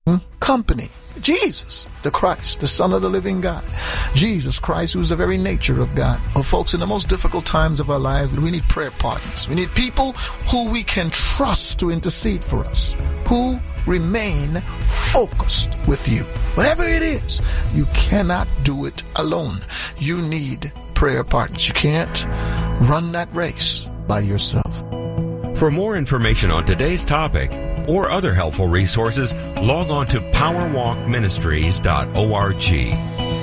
company. Jesus, the Christ, the Son of the living God. Jesus Christ, who's the very nature of God. Oh, folks, in the most difficult times of our lives, we need prayer partners. We need people who we can trust to intercede for us, who remain focused with you. Whatever it is, you cannot do it alone. You need prayer partners. You can't run that race by yourself. For more information on today's topic or other helpful resources, log on to powerwalkministries.org.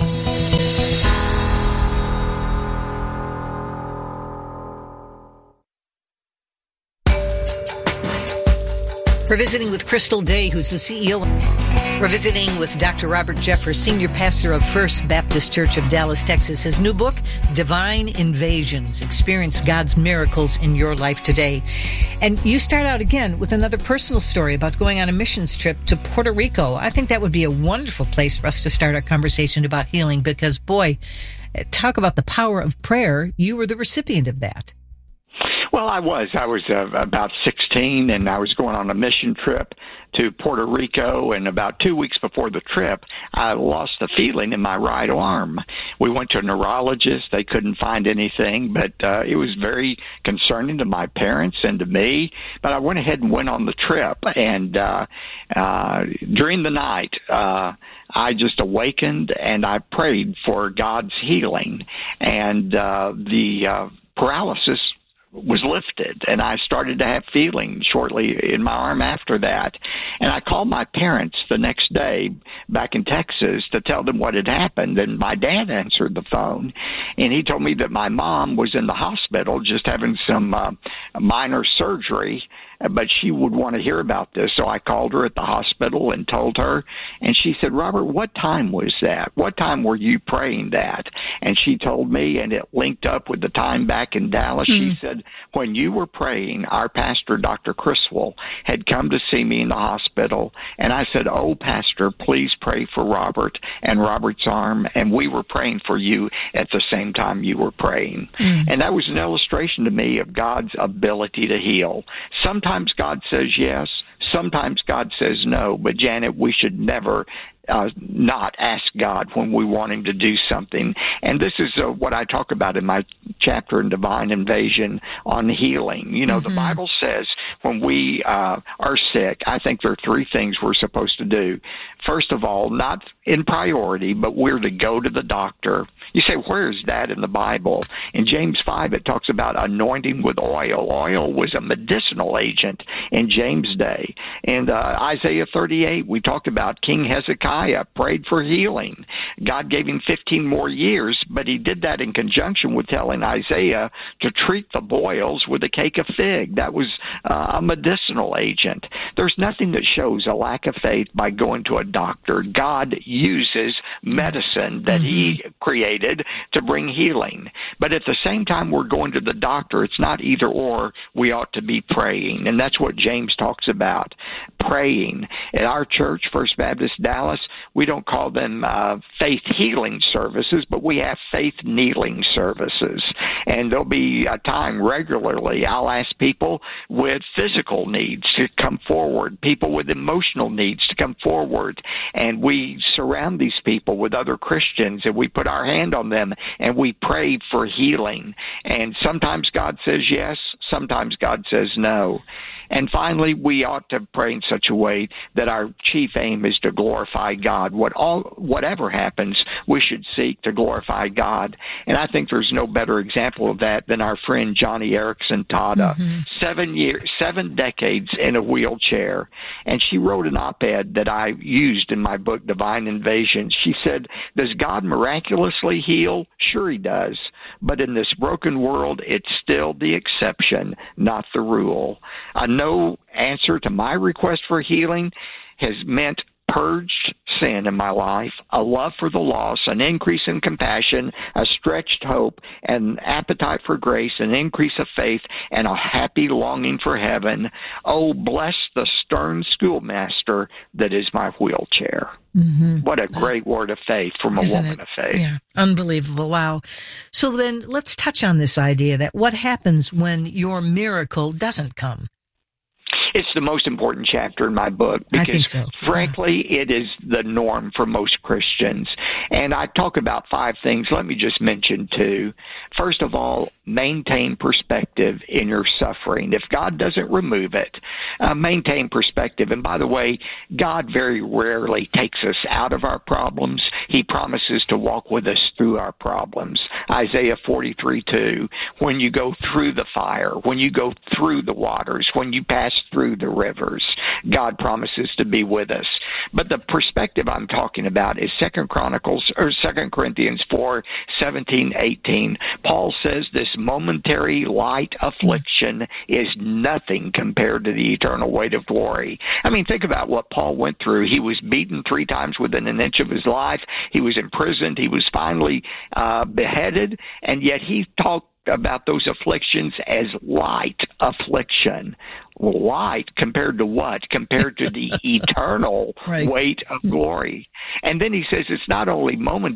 We're visiting with Crystal Day, who's the CEO. We're visiting with Dr. Robert Jeffress, Senior Pastor of First Baptist Church of Dallas, Texas. His new book, Divine Invasions, Experience God's Miracles in Your Life Today. And you start out again with another personal story about going on a missions trip to Puerto Rico. I think that would be a wonderful place for us to start our conversation about healing because, boy, talk about the power of prayer. You were the recipient of that. Well, I was about 16, and I was going on a mission trip to Puerto Rico, and about 2 weeks before the trip, I lost the feeling in my right arm. We went to a neurologist. They couldn't find anything, but it was very concerning to my parents and to me. But I went ahead and went on the trip, and during the night, I just awakened, and I prayed for God's healing, and the paralysis was lifted, and I started to have feeling shortly in my arm after that. And I called my parents the next day back in Texas to tell them what had happened, and my dad answered the phone, and he told me that my mom was in the hospital just having some minor surgery, but she would want to hear about this. So I called her at the hospital and told her, and she said, "Robert, what time was that? What time were you praying that?" And she told me, and it linked up with the time back in Dallas. She said, "When you were praying, our pastor, Dr. Criswell, had come to see me in the hospital." And I said, "Oh, Pastor, please pray for Robert and Robert's arm." And we were praying for you at the same time you were praying. And that was an illustration to me of God's ability to heal. Sometimes God says yes, sometimes God says no, but Janet, we should never not ask God when we want him to do something. And this is what I talk about in my chapter in Divine Invasion on healing. You know, the Bible says when we are sick, I think there are three things we're supposed to do. First of all, not in priority, but we're to go to the doctor. You say, where is that in the Bible? In James 5, it talks about anointing with oil. Oil was a medicinal agent in James' day. In Isaiah 38, we talked about King Hezekiah prayed for healing. God gave him 15 more years, but he did that in conjunction with telling Isaiah to treat the boils with a cake of fig. That was a medicinal agent. There's nothing that shows a lack of faith by going to a doctor. God uses medicine that he created to bring healing. But at the same time we're going to the doctor, it's not either or. We ought to be praying. And that's what James talks about, praying. At our church, First Baptist Dallas, we don't call them faith healing services, but we have faith kneeling services. And there'll be a time regularly I'll ask people with physical needs to come forward, people with emotional needs to come forward. And we surround these people with other Christians, and we put our hand on them, and we pray for healing. And sometimes God says yes, sometimes God says no. And finally, we ought to pray in such a way that our chief aim is to glorify God. Whatever happens, we should seek to glorify God. And I think there's no better example of that than our friend Johnny Erickson Tada. 7 decades in a wheelchair. And she wrote an op-ed that I used in my book, Divine Invasions. She said, does God miraculously heal? Sure he does. But in this broken world, it's still the exception, not the rule. A no answer to my request for healing has meant purged sin in my life, a love for the lost, an increase in compassion, a stretched hope, an appetite for grace, an increase of faith, and a happy longing for heaven. Oh, bless the stern schoolmaster that is my wheelchair. What a great word of faith from a woman of faith. Yeah, unbelievable. Wow. So then let's touch on this idea that what happens when your miracle doesn't come? It's the most important chapter in my book because frankly, it is the norm for most Christians. And I talk about 5 things. Let me just mention 2. First of all, maintain perspective in your suffering. If God doesn't remove it, maintain perspective. And by the way, God very rarely takes us out of our problems. He promises to walk with us through our problems. Isaiah 43:2, when you go through the fire, when you go through the waters, when you pass through the rivers, God promises to be with us. But the perspective I'm talking about is 2 Corinthians 4:17-18. Paul says this momentary light affliction is nothing compared to the eternal weight of glory. I mean, think about what Paul went through. He was beaten 3 times within an inch of his life. He was imprisoned. He was finally beheaded, and yet he talked about those afflictions as light affliction. Light compared to what? Compared to the eternal weight of glory. And then he says it's not only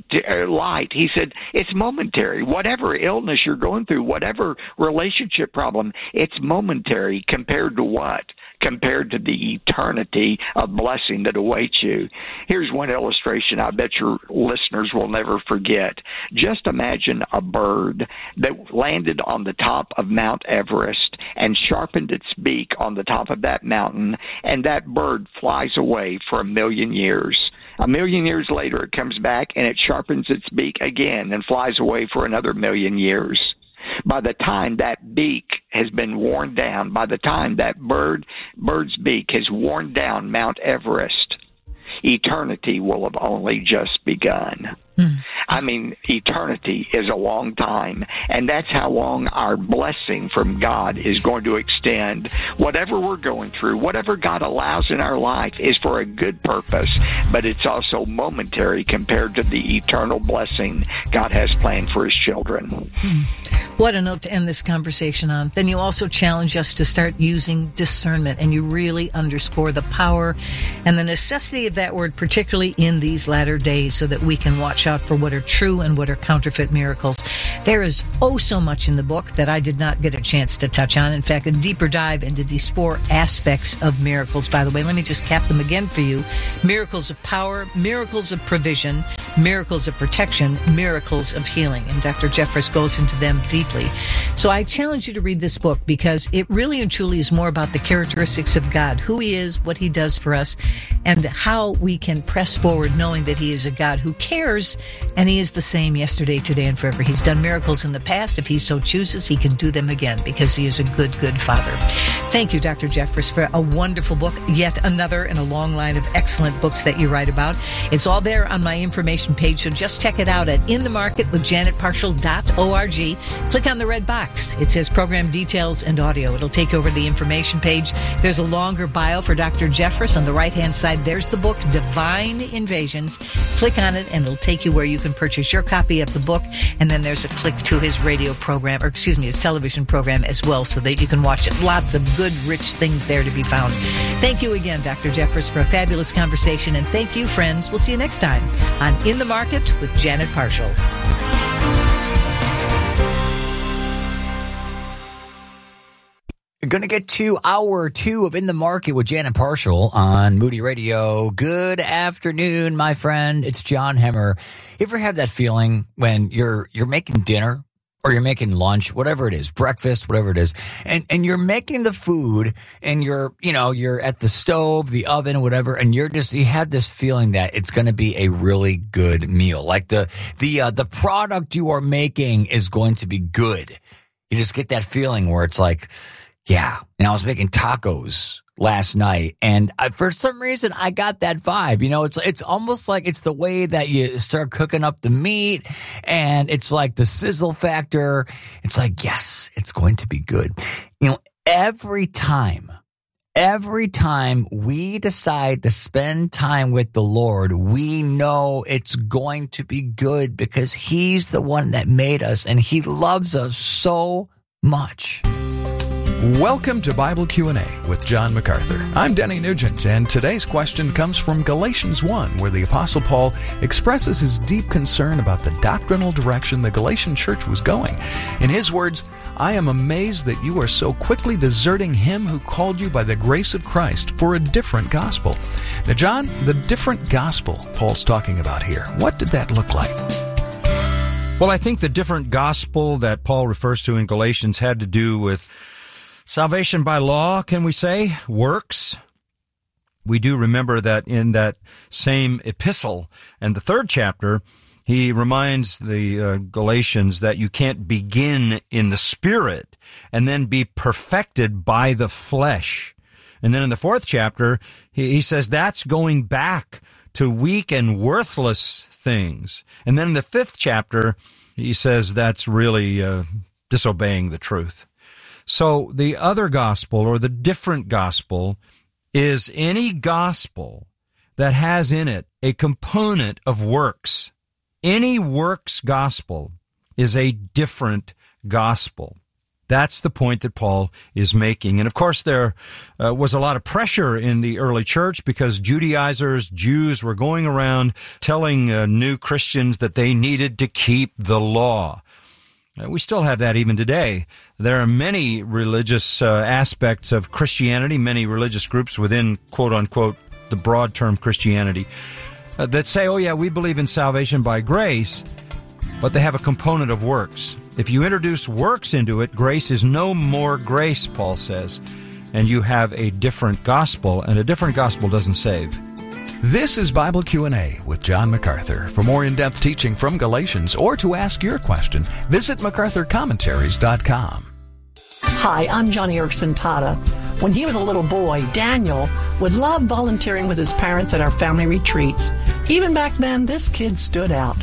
light. He said it's momentary. Whatever illness you're going through, whatever relationship problem, it's momentary compared to what? Compared to the eternity of blessing that awaits you. Here's one illustration I bet your listeners will never forget. Just imagine a bird that landed on the top of Mount Everest and sharpened its beak on the top of that mountain, and that bird flies away for 1,000,000 years. 1,000,000 years later, it comes back and it sharpens its beak again and flies away for another 1,000,000 years. By the time that beak has been worn down, by the time that bird's beak has worn down Mount Everest, eternity will have only just begun. I mean, eternity is a long time, and that's how long our blessing from God is going to extend. Whatever we're going through, whatever God allows in our life is for a good purpose, but it's also momentary compared to the eternal blessing God has planned for His children. What a note to end this conversation on. Then you also challenge us to start using discernment, and you really underscore the power and the necessity of that word, particularly in these latter days, so that we can watch out for what are true and what are counterfeit miracles. There is so much in the book that I did not get a chance to touch on. In fact, a deeper dive into these 4 aspects of miracles. By the way, let me just cap them again for you. Miracles of power, miracles of provision, miracles of protection, miracles of healing. And Dr. Jeffress goes into them deeply. So I challenge you to read this book because it really and truly is more about the characteristics of God, who He is, what He does for us, and how we can press forward knowing that He is a God who cares, and He is the same yesterday, today, and forever. He's done miracles in the past. If He so chooses, He can do them again because He is a good, good Father. Thank you, Dr. Jeffress, for a wonderful book, yet another in a long line of excellent books that you write about. It's all there on my information page, so just check it out at inthemarketwithjanetparshall.org. Click on the red box. It says Program Details and Audio. It'll take you over to the information page. There's a longer bio for Dr. Jeffress. On the right-hand side, there's the book, Divine Invasions. Click on it, and it'll take you where you can purchase your copy of the book, and then there's a click to his radio program, or his television program as well, so that you can watch it. Lots of good, rich things there to be found. Thank you again, Dr. Jeffress, for a fabulous conversation, and thank you, friends. We'll see you next time on In the Market with Janet Parshall. Going to get to hour 2 of In the Market with Janet Parshall on Moody Radio. Good afternoon, my friend. It's John Hemmer. You ever have that feeling when you're making dinner or you're making lunch, whatever it is, breakfast, whatever it is, and you're making the food and you're at the stove, the oven, whatever, and you have this feeling that it's going to be a really good meal. Like the product you are making is going to be good. You just get that feeling where it's like, yeah. And I was making tacos last night, and for some reason I got that vibe. It's almost like it's the way that you start cooking up the meat, and it's like the sizzle factor. It's like, yes, it's going to be good. Every time we decide to spend time with the Lord, we know it's going to be good because He's the one that made us, and He loves us so much. Welcome to Bible Q&A with John MacArthur. I'm Denny Nugent, and today's question comes from Galatians 1, where the Apostle Paul expresses his deep concern about the doctrinal direction the Galatian church was going. In his words, I am amazed that you are so quickly deserting him who called you by the grace of Christ for a different gospel. Now, John, the different gospel Paul's talking about here, what did that look like? Well, I think the different gospel that Paul refers to in Galatians had to do with salvation by law, can we say, works. We do remember that in that same epistle and the 3rd chapter, he reminds the Galatians that you can't begin in the Spirit and then be perfected by the flesh. And then in the 4th chapter, he says that's going back to weak and worthless things. And then in the 5th chapter, he says that's really disobeying the truth. So the other gospel, or the different gospel, is any gospel that has in it a component of works. Any works gospel is a different gospel. That's the point that Paul is making. And of course, there was a lot of pressure in the early church because Judaizers, Jews, were going around telling new Christians that they needed to keep the law. We still have that even today. There are many religious aspects of Christianity, many religious groups within, quote-unquote, the broad term Christianity, that say, oh yeah, we believe in salvation by grace, but they have a component of works. If you introduce works into it, grace is no more grace, Paul says, and you have a different gospel, and a different gospel doesn't save. This is Bible Q&A with John MacArthur. For more in-depth teaching from Galatians or to ask your question, visit MacArthurCommentaries.com. Hi, I'm Johnny Erickson Tata. When he was a little boy, Daniel would love volunteering with his parents at our family retreats. Even back then, this kid stood out.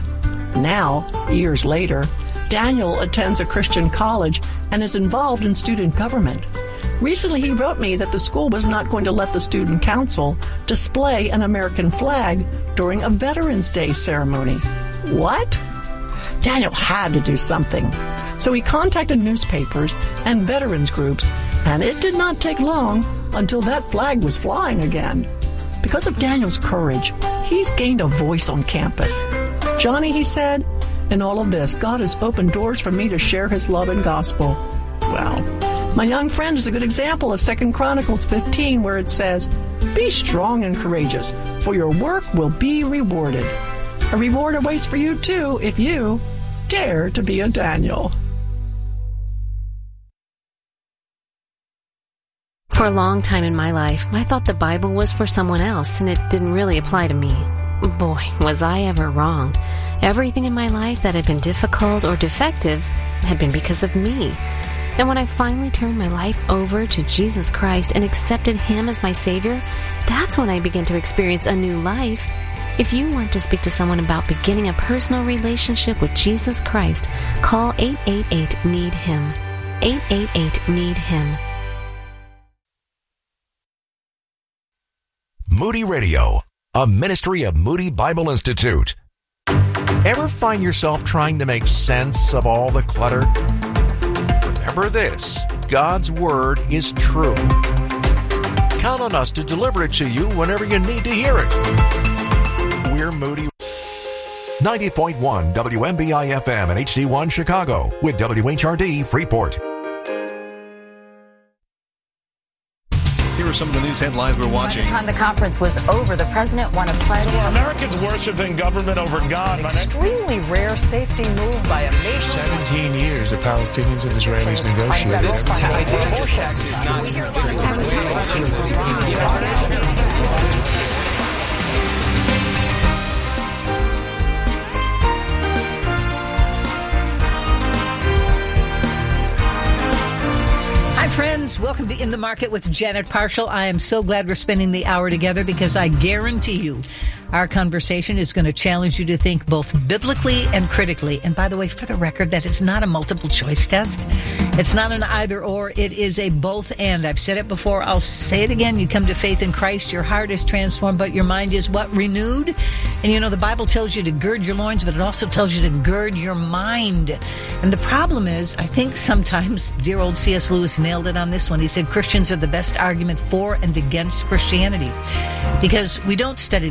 Now, years later, Daniel attends a Christian college and is involved in student government. Recently, he wrote me that the school was not going to let the student council display an American flag during a Veterans Day ceremony. What? Daniel had to do something. So he contacted newspapers and veterans groups, and it did not take long until that flag was flying again. Because of Daniel's courage, he's gained a voice on campus. Johnny, he said, in all of this, God has opened doors for me to share his love and gospel. Well, my young friend is a good example of 2 Chronicles 15, where it says, "Be strong and courageous, for your work will be rewarded." A reward awaits for you, too, if you dare to be a Daniel. For a long time in my life, I thought the Bible was for someone else, and it didn't really apply to me. Boy, was I ever wrong. Everything in my life that had been difficult or defective had been because of me. And when I finally turned my life over to Jesus Christ and accepted Him as my Savior, that's when I began to experience a new life. If you want to speak to someone about beginning a personal relationship with Jesus Christ, call 888-NEED-HIM. 888-NEED-HIM. Moody Radio, a ministry of Moody Bible Institute. Ever find yourself trying to make sense of all the clutter? Remember this, God's Word is true. Count on us to deliver it to you whenever you need to hear it. We're Moody. 90.1 WMBI FM and HD1 Chicago with WHRD Freeport. Here are some of the news headlines we're watching. By the time the conference was over, the president won a pledge. So are Americans worshiping government over God? Extremely rare safety move by a nation. 17 years the Palestinians and Israelis negotiated. Friends, welcome to In the Market with Janet Parshall. I am so glad we're spending the hour together because I guarantee you our conversation is going to challenge you to think both biblically and critically. And by the way, for the record, that is not a multiple choice test. It's not an either or. It is a both and. I've said it before. I'll say it again. You come to faith in Christ. Your heart is transformed, but your mind is what? Renewed. And you know, the Bible tells you to gird your loins, but it also tells you to gird your mind. And the problem is, I think sometimes, dear old C.S. Lewis nailed it on this one. He said Christians are the best argument for and against Christianity because we don't study to show ourselves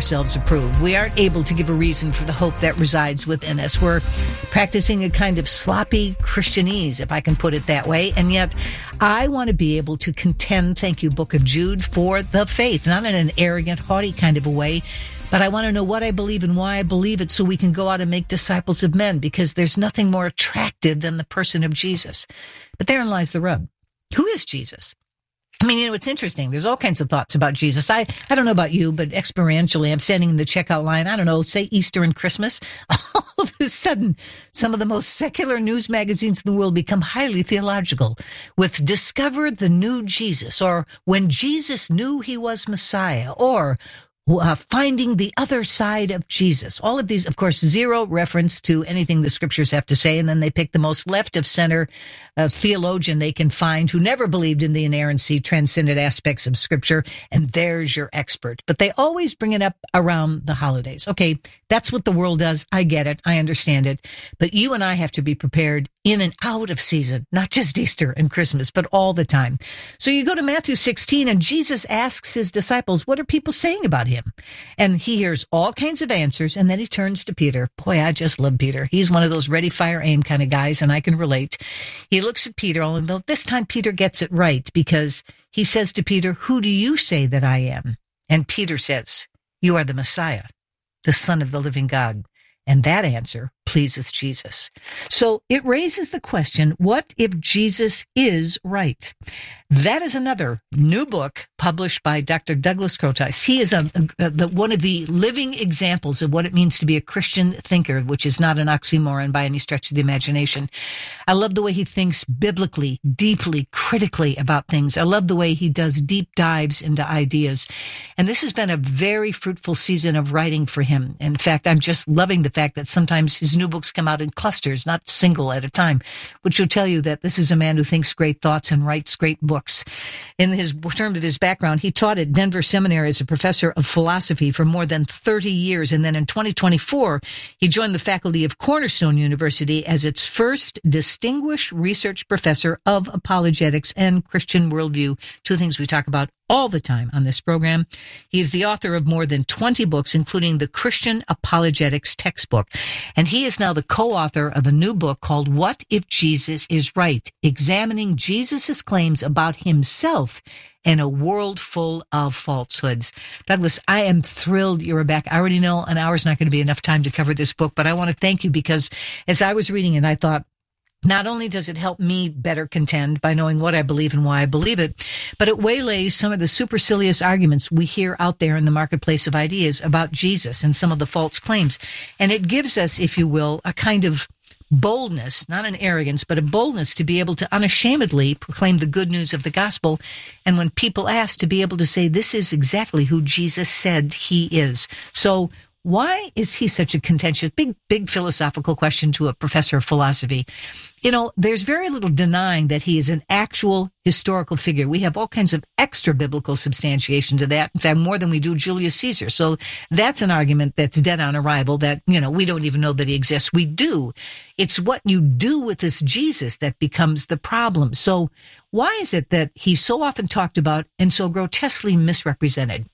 ourselves approve. We aren't able to give a reason for the hope that resides within us. We're practicing a kind of sloppy Christianese, if I can put it that way. And yet I want to be able to contend, thank you, Book of Jude, for the faith, not in an arrogant, haughty kind of a way, but I want to know what I believe and why I believe it so we can go out and make disciples of men, because there's nothing more attractive than the person of Jesus. But therein lies the rub. Who is Jesus? I mean, it's interesting. There's all kinds of thoughts about Jesus. I don't know about you, but experientially, I'm standing in the checkout line. I don't know, say Easter and Christmas. All of a sudden, some of the most secular news magazines in the world become highly theological with "Discover the New Jesus," or "When Jesus Knew He Was Messiah," or "Finding the Other Side of Jesus." All of these, of course, zero reference to anything the scriptures have to say. And then they pick the most left of center theologian they can find who never believed in the inerrancy, transcendent aspects of scripture. And there's your expert. But they always bring it up around the holidays. Okay, that's what the world does. I get it. I understand it. But you and I have to be prepared in and out of season, not just Easter and Christmas, but all the time. So you go to Matthew 16 and Jesus asks his disciples, what are people saying about him? And he hears all kinds of answers, and then he turns to Peter. Boy, I just love Peter. He's one of those ready, fire, aim kind of guys, and I can relate. He looks at Peter, although this time Peter gets it right, because he says to Peter, who do you say that I am? And Peter says, you are the Messiah, the Son of the living God. And that answer pleases Jesus. So it raises the question, what if Jesus is right? That is another new book published by Dr. Douglas Groothuis. He is one of the living examples of what it means to be a Christian thinker, which is not an oxymoron by any stretch of the imagination. I love the way he thinks biblically, deeply, critically about things. I love the way he does deep dives into ideas. And this has been a very fruitful season of writing for him. In fact, I'm just loving the fact that sometimes his new books come out in clusters, not single at a time, which will tell you that this is a man who thinks great thoughts and writes great books. In terms of his background, he taught at Denver Seminary as a professor of philosophy for more than 30 years. And then in 2024, he joined the faculty of Cornerstone University as its first distinguished research professor of apologetics and Christian worldview, two things we talk about all the time on this program. He is the author of more than 20 books, including the Christian Apologetics textbook. And he is now the co-author of a new book called What If Jesus Is Right? Examining Jesus' claims about himself in a world full of falsehoods. Douglas, I am thrilled you're back. I already know an hour's not going to be enough time to cover this book, but I want to thank you because as I was reading it, I thought, not only does it help me better contend by knowing what I believe and why I believe it, but it waylays some of the supercilious arguments we hear out there in the marketplace of ideas about Jesus and some of the false claims. And it gives us, if you will, a kind of boldness, not an arrogance, but a boldness to be able to unashamedly proclaim the good news of the gospel. And when people ask, to be able to say, this is exactly who Jesus said he is. So why is he such a contentious, big philosophical question to a professor of philosophy? You know, there's very little denying that he is an actual historical figure. We have all kinds of extra biblical substantiation to that. In fact, more than we do Julius Caesar. So that's an argument that's dead on arrival that, you know, we don't even know that he exists. We do. It's what you do with this Jesus that becomes the problem. So why is it that he's so often talked about and so grotesquely misrepresented?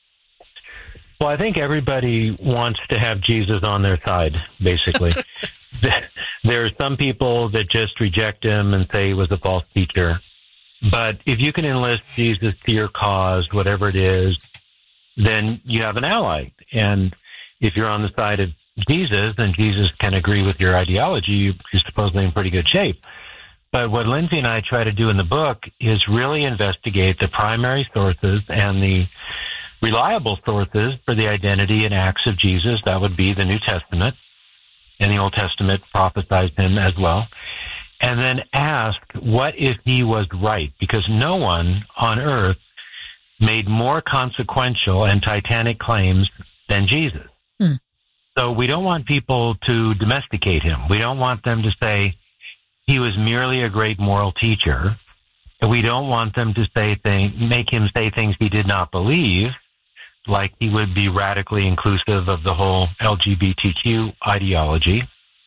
Well, I think everybody wants to have Jesus on their side, basically. There are some people that just reject him and say he was a false teacher. But if you can enlist Jesus to your cause, whatever it is, then you have an ally. And if you're on the side of Jesus and Jesus can agree with your ideology, you're supposedly in pretty good shape. But what Lindsay and I try to do in the book is really investigate the primary sources and the reliable sources for the identity and acts of Jesus. That would be the New Testament, and the Old Testament prophesies him as well. And then ask, what if he was right? Because no one on earth made more consequential and titanic claims than Jesus. So we don't want people to domesticate him. We don't want them to say he was merely a great moral teacher. We don't want them to make him say things he did not believe, like he would be radically inclusive of the whole LGBTQ ideology.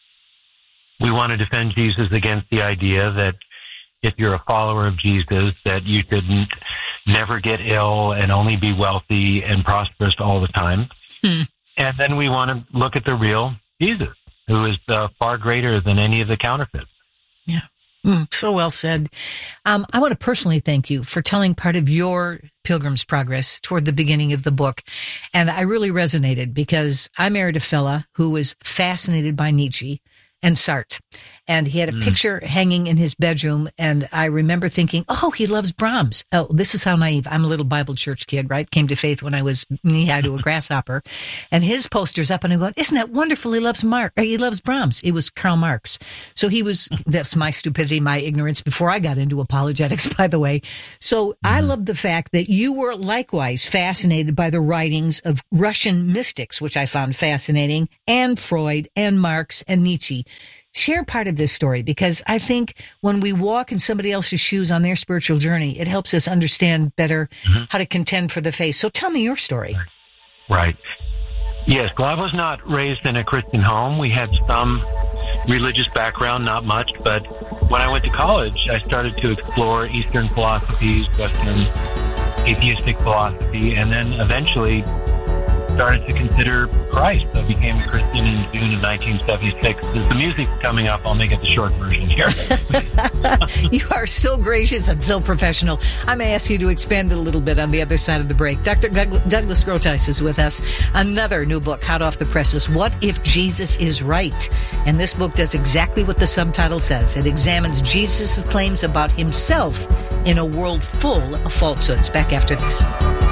We want to defend Jesus against the idea that if you're a follower of Jesus, that you shouldn't never get ill and only be wealthy and prosperous all the time. And then we want to look at the real Jesus, who is far greater than any of the counterfeits. Yeah. So well said. I want to personally thank you for telling part of your Pilgrim's Progress toward the beginning of the book. And I really resonated because I married a fella who was fascinated by Nietzsche and Sartre. And he had a picture hanging in his bedroom. And I remember thinking, oh, he loves Brahms. Oh, this is how naive. I'm a little Bible church kid, right? Came to faith when I was knee-high to a grasshopper. And his poster's up and I'm going, isn't that wonderful? He loves Brahms. It was Karl Marx. So that's my stupidity, my ignorance before I got into apologetics, by the way. So I love the fact that you were likewise fascinated by the writings of Russian mystics, which I found fascinating, and Freud and Marx and Nietzsche. Share part of this story, because I think when we walk in somebody else's shoes on their spiritual journey, it helps us understand better how to contend for the faith. So tell me your story. Right. Yes, well, I was not raised in a Christian home. We had some religious background, not much, but when I went to college, I started to explore Eastern philosophies, Western atheistic philosophy, and then eventually started to consider Christ. I became a Christian in June of 1976. As the music's coming up, I'll make it the short version here. You are so gracious and so professional. I may ask you to expand it a little bit on the other side of the break. Dr. Douglas Groothuis is with us. Another new book, hot off the presses, What If Jesus Is Right? And this book does exactly what the subtitle says. It examines Jesus' claims about himself in a world full of falsehoods. Back after this.